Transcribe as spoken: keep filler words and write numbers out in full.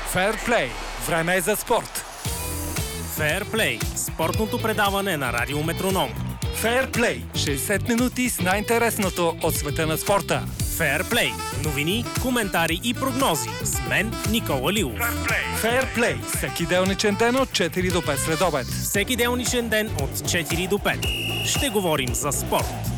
Фейрплей. Време е за спорт. Фейрплей. Спортното предаване на Радио Метроном. Фейрплей. шейсет минути с най-интересното от света на спорта. Фейрплей. Новини, коментари и прогнози. С мен Никола Лилов. Фейрплей. Всеки делничен ден от четири до пет следобед. Всеки делничен ден от четири до пет. Ще говорим за спорт.